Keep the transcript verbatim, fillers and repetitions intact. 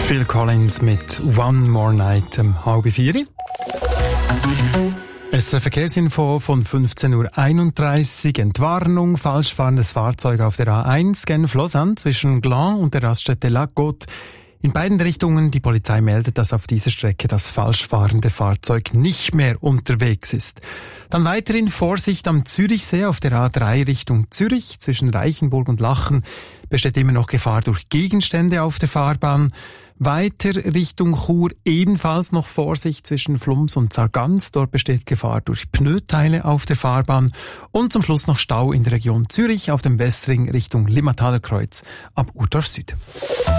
Phil Collins mit One More Night um halb vier. Es ist eine Verkehrsinfo von fünfzehn Uhr einunddreißig. Entwarnung, falsch fahrendes Fahrzeug auf der A eins Genf-Lausanne zwischen Gland und der Raststätte La Côte. In beiden Richtungen, die Polizei meldet, dass auf dieser Strecke das falsch fahrende Fahrzeug nicht mehr unterwegs ist. Dann weiterhin Vorsicht am Zürichsee auf der A drei Richtung Zürich. Zwischen Reichenburg und Lachen besteht immer noch Gefahr durch Gegenstände auf der Fahrbahn. Weiter Richtung Chur ebenfalls noch Vorsicht zwischen Flums und Sargans. Dort besteht Gefahr durch Pneuteile auf der Fahrbahn. Und zum Schluss noch Stau in der Region Zürich auf dem Westring Richtung Limmataler Kreuz ab Urdorf Süd.